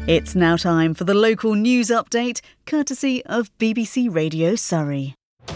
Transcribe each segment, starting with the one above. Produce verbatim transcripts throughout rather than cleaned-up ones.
It's now time for the local news update, courtesy of B B C Radio Surrey.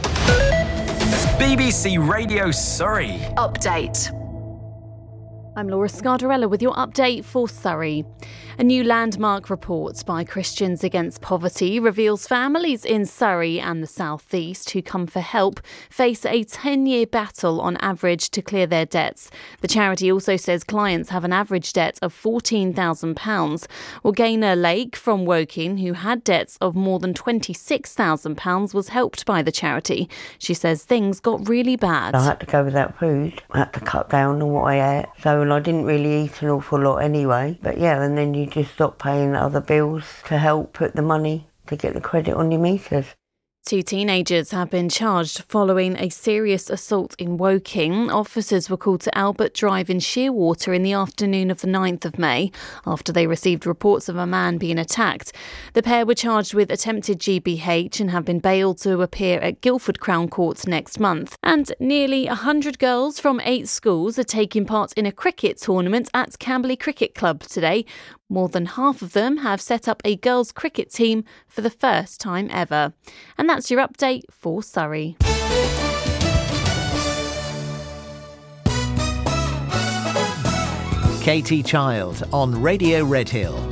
B B C Radio Surrey. Update. I'm Laura Scardarella with your update for Surrey. A new landmark report by Christians Against Poverty reveals families in Surrey and the South East who come for help face a ten-year battle on average to clear their debts. The charity also says clients have an average debt of fourteen thousand pounds. Organa Lake from Woking, who had debts of more than twenty-six thousand pounds, was helped by the charity. She says things got really bad. I had to go without food. I had to cut down on what I ate. So and I didn't really eat an awful lot anyway. But yeah, and then you just stop paying other bills to help put the money to get the credit on your meters. Two teenagers have been charged following a serious assault in Woking. Officers were called to Albert Drive in Shearwater in the afternoon of the ninth of May after they received reports of a man being attacked. The pair were charged with attempted G B H and have been bailed to appear at Guildford Crown Court next month. And nearly one hundred girls from eight schools are taking part in a cricket tournament at Camberley Cricket Club today. More than half of them have set up a girls' cricket team for the first time ever. And that's your update for Surrey. Katie Child on Radio Redhill.